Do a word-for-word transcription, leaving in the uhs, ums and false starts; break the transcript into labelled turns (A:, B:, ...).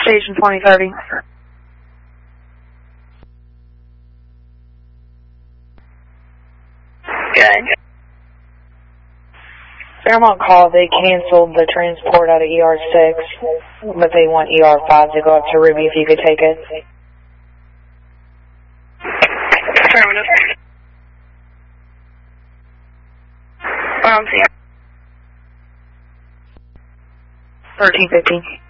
A: Station twenty thirty.
B: Good.
A: Fairmont called. They canceled the transport out of E R six, but they want E R five to go up to Ruby if you could take it.
B: Affirmative. Um, see.
A: thirteen fifteen.